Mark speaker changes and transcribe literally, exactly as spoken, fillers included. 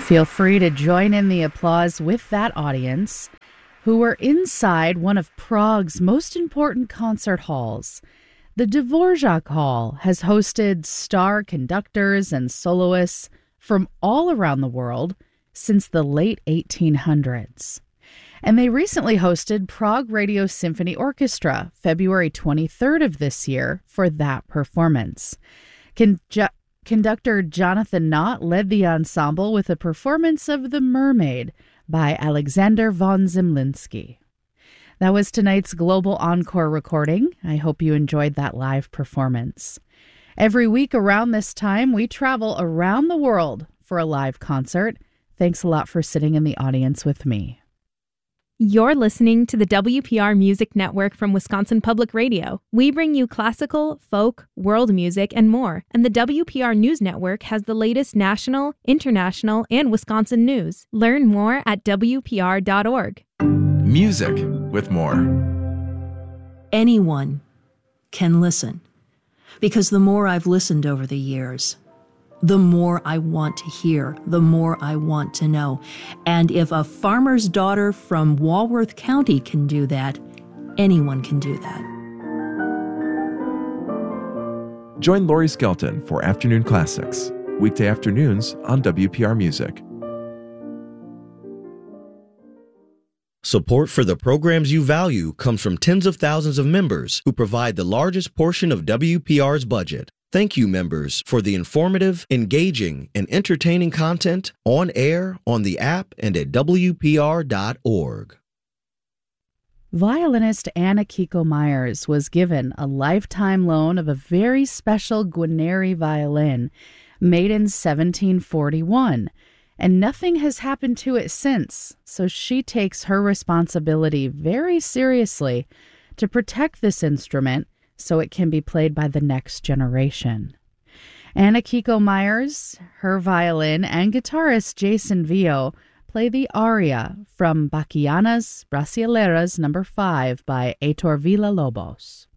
Speaker 1: Feel free to join in the applause with that audience, who were inside one of Prague's most important concert halls. The Dvorak Hall has hosted star conductors and soloists from all around the world since the late eighteen hundreds. And they recently hosted Prague Radio Symphony Orchestra, February twenty-third of this year, for that performance. Con- Conductor Jonathan Knott led the ensemble with a performance of The Mermaid by Alexander von Zemlinsky. That was tonight's Global Encore recording. I hope you enjoyed that live performance. Every week around this time, we travel around the world for a live concert. Thanks a lot for sitting in the audience with me.
Speaker 2: You're listening to the W P R Music Network from Wisconsin Public Radio. We bring you classical, folk, world music, and more. And the W P R News Network has the latest national, international, and Wisconsin news. Learn more at W P R dot org.
Speaker 3: Music with more.
Speaker 4: Anyone can listen, because the more I've listened over the years, the more I want to hear, the more I want to know. And if a farmer's daughter from Walworth County can do that, anyone can do that.
Speaker 3: Join Lori Skelton for Afternoon Classics, weekday afternoons on W P R Music.
Speaker 5: Support for the programs you value comes from tens of thousands of members who provide the largest portion of W P R's budget. Thank you, members, for the informative, engaging, and entertaining content on air, on the app, and at W P R dot org.
Speaker 1: Violinist Anna Kiko Myers was given a lifetime loan of a very special Guarneri violin made in seventeen forty-one, and nothing has happened to it since, so she takes her responsibility very seriously to protect this instrument so it can be played by the next generation. Anna Kiko Myers, her violin, and guitarist Jason Vio play the aria from Bachianas Brasileiras number five by Heitor Villa-Lobos.